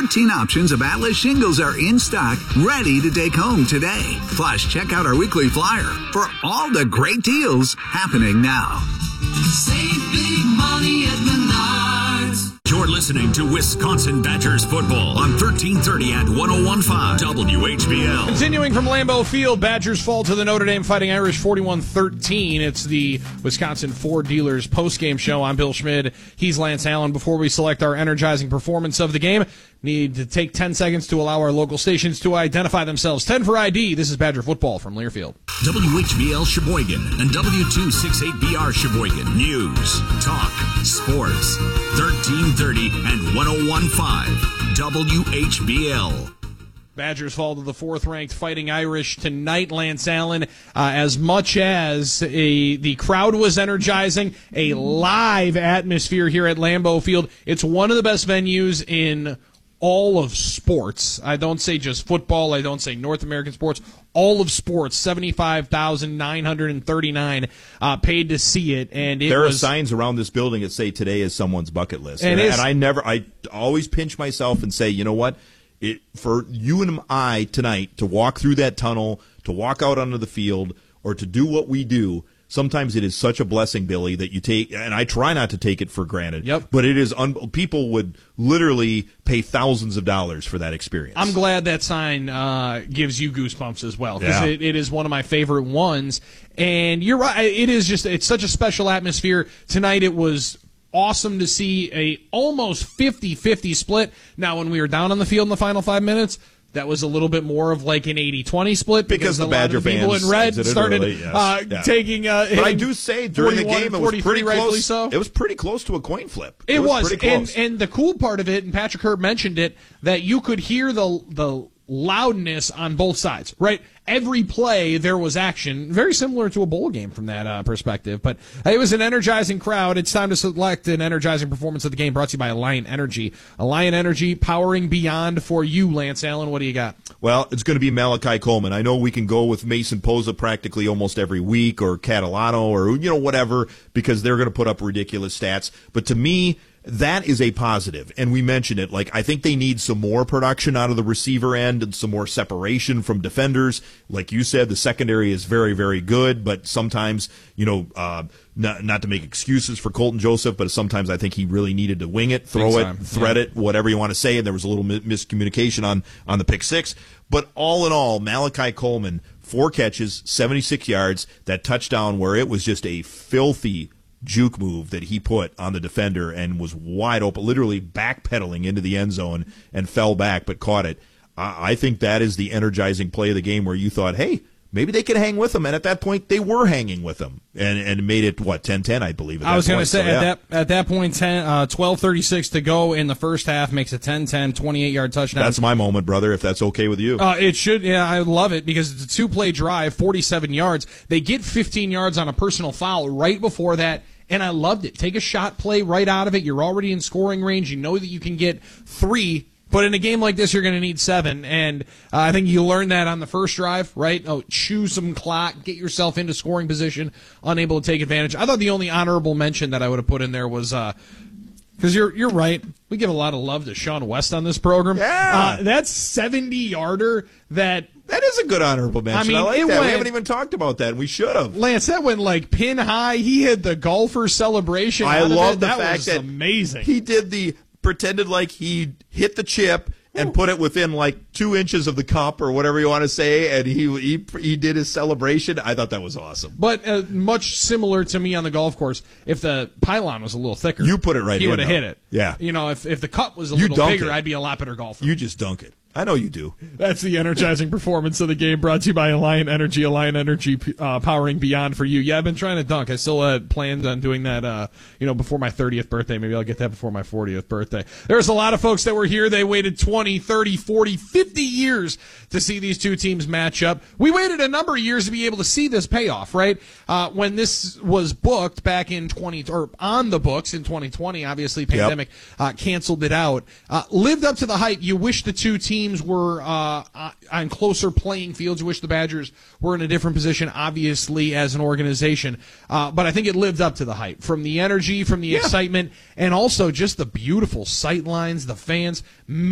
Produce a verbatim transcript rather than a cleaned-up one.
thirteen options of Atlas shingles are in stock, ready to take home today. Plus, check out our weekly flyer for all the great deals happening now. Save big money at Menards. You're listening to Wisconsin Badgers football on thirteen thirty and ten fifteen W H B L. Continuing from Lambeau Field, Badgers fall to the Notre Dame Fighting Irish forty-one thirteen. It's the Wisconsin Ford Dealers postgame show. I'm Bill Schmid. He's Lance Allen. Before we select our energizing performance of the game, need to take ten seconds to allow our local stations to identify themselves. ten for I D. This is Badger football from Learfield. W H B L Sheboygan and W two sixty-eight B R Sheboygan. News, talk, sports. thirteen thirty and ten fifteen W H B L. Badgers fall to the fourth-ranked Fighting Irish tonight, Lance Allen. Uh, as much as a, the crowd was energizing, a live atmosphere here at Lambeau Field. It's one of the best venues in all of sports. I don't say just football. I don't say North American sports. All of sports, seventy-five thousand nine hundred thirty-nine uh, paid to see it. And it there was, are signs around this building that say today is someone's bucket list. And, and, and I never, I always pinch myself and say, you know what? It, for you and I tonight to walk through that tunnel, to walk out onto the field, or to do what we do, sometimes it is such a blessing, Billy, that you take, and I try not to take it for granted. Yep. But it is, un, people would literally pay thousands of dollars for that experience. I'm glad that sign uh, gives you goosebumps as well, because Yeah. it, it is one of my favorite ones. And you're right, it is just, it's such a special atmosphere. Tonight it was awesome to see a almost fifty-fifty split. Now, when we were down on the field in the final five minutes, that was a little bit more of like an eighty twenty split because, because the a Badger lot of the people fans in red exited started early, yes. uh, yeah. taking. Uh, but I do say during the game it was pretty close. So. It was pretty close to a coin flip. It, it was, was, pretty and close. and the cool part of it, and Patrick Herb mentioned it, that you could hear the the loudness on both sides. Right, every play there was action, very similar to a bowl game from that uh, perspective. But it was an energizing crowd. It's time to select an energizing performance of the game, brought to you by Alliant Energy. Alliant Energy, powering beyond for you, Lance Allen. What do you got? Well, it's going to be Malachi Coleman. I know we can go with Mason Posa practically almost every week, or Catalano, or you know whatever, because they're going to put up ridiculous stats. But to me, that is a positive, and we mentioned it. Like, I think they need some more production out of the receiver end and some more separation from defenders. Like you said, the secondary is very, very good, but sometimes, you know, uh, not, not to make excuses for Colton Joseph, but sometimes I think he really needed to wing it, throw it, thread yeah. it, whatever you want to say, and there was a little miscommunication on, on the pick six. But all in all, Malachi Coleman, four catches, seventy-six yards, that touchdown where it was just a filthy juke move that he put on the defender and was wide open, literally backpedaling into the end zone and fell back but caught it. I, I think that is the energizing play of the game where you thought, hey, maybe they could hang with him, and at that point they were hanging with him, and and made it what ten ten, I believe. At I was going to say so, at yeah. that at that point, ten, uh, twelve thirty-six to go in the first half makes a ten ten, twenty-eight yard touchdown. That's my moment, brother. If that's okay with you, uh, it should. Yeah, I love it because it's a two play drive, forty-seven yards. They get fifteen yards on a personal foul right before that. And I loved it. Take a shot play right out of it. You're already in scoring range. You know that you can get three. But in a game like this, you're going to need seven. And uh, I think you learned that on the first drive, right? Oh, chew some clock, get yourself into scoring position, unable to take advantage. I thought the only honorable mention that I would have put in there was uh, because you're you're right. We give a lot of love to Sean West on this program. Yeah. Uh, that seventy-yarder that... That is a good honorable mention. I mean, I like it that. went, we haven't even talked about that. We should have. Lance, that went like pin high. He had the golfer celebration. I out love of it. the that fact was that amazing. He did the pretended like he hit the chip and put it within like two inches of the cup or whatever you want to say, and he he he did his celebration. I thought that was awesome. But uh, much similar to me on the golf course, if the pylon was a little thicker, you put it right he in, would have though. hit it. Yeah. You know, if if the cup was a You little dunk bigger, it. I'd be a lot better golfer. You just dunk it. I know you do. That's the energizing performance of the game, brought to you by Alliant Energy. Alliant Energy, uh, powering beyond for you. Yeah, I've been trying to dunk. I still had planned on doing that, uh, you know, before my thirtieth birthday. Maybe I'll get that before my fortieth birthday. There's a lot of folks that were here. They waited twenty, thirty, forty, fifty years to see these two teams match up. We waited a number of years to be able to see this payoff, right? Uh, when this was booked back in twenty, or on the books in twenty twenty, obviously pandemic yep. uh, canceled it out. Uh, lived up to the hype. You wish the two teams were uh, on closer playing fields. You wish the Badgers were in a different position, obviously, as an organization. Uh, but I think it lived up to the hype. From the energy, from the yeah. excitement, and also just the beautiful sight lines, the fans.